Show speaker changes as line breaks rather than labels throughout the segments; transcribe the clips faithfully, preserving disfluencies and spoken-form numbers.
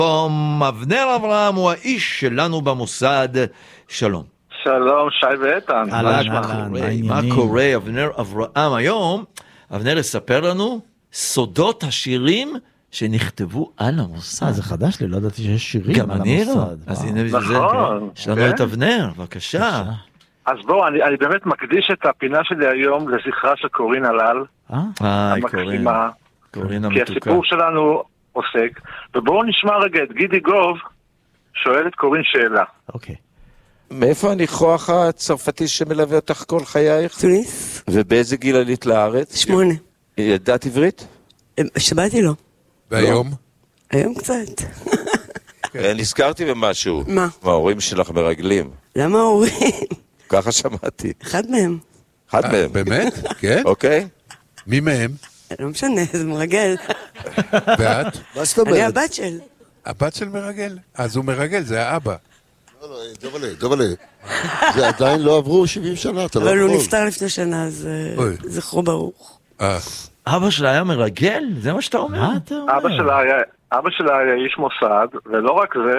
אבנר אברהם הוא האיש שלנו במוסד. שלום.
שלום, שי ואיתן.
מה קורה, אבנר אברהם? היום אבנר יספר לנו סודות השירים שנכתבו על המוסד.
זה חדש לי, לא ידעתי שיש שירים על המוסד.
גם אני לא. אז הנה בשביל זה, יש לנו את אבנר, בבקשה.
אז בואו, אני, אני באמת מקדיש את הפינה שלי היום לזכרה של קורין הלל.
אה, קורין. קורין המתוקה.
כי הסיפור שלנו עוסק, ובואו נשמע רגע את גידי גוב, שואל את קורין שאלה.
אוקיי.
מאיפה הניחוח הצרפתי שמלווה אותך כל חייך?
תוניס.
ובאיזה גיל עלית לארץ?
שמונה.
ידעת עברית?
שבאתי לו.
והיום?
היום קצת.
נזכרתי במשהו.
מה?
ההורים שלך מרגלים.
למה ההורים?
ככה שמעתי.
אחד מהם.
אחד מהם.
באמת? כן?
אוקיי.
מי מהם?
לא משנה, זה מרגל.
ואת?
מה זאת אומרת?
אני הבת של.
הבת של מרגל? אז הוא מרגל, זה האבא.
לא, לא, דובלה, דובלה. זה עדיין לא עברו שבעים שנה, אתה לא יכול.
אבל הוא נפטר לפני שנה, אז זכרו ברוך.
אבא שלה היה מרגל? זה מה שאתה אומר?
אבא שלה היה, אבא שלה היה איש מוסד, ולא רק זה,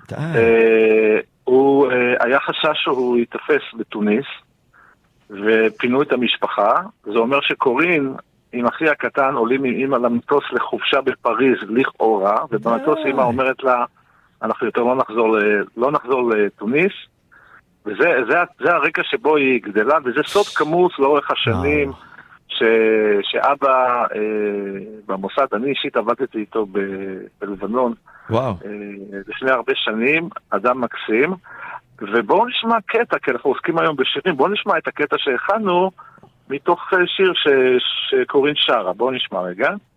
הוא היה חשש שהוא יתפס בתוניס, ופינו את המשפחה. זה אומר שקורין עם אחי הקטן עולים עם אמא למטוס לחופשה בפריז לכאורה, ובמטוס אמא אומרת לה, אנחנו יותר לא נחזור, לא נחזור לתוניס, וזה זה, זה הרקע שבו היא גדלה, וזה סוד כמוס לאורך השנים, ש, שאבא אה, במוסד, אני אישית עבדתי איתו ב, בלבנון,
וואו.
אה, לפני הרבה שנים, אדם מקסים, ובואו נשמע קטע, כי אנחנו עוסקים היום בשירים, בואו נשמע את הקטע שהכנו, מתוך שיר ש, שקורין שרה, בואו נשמע רגע.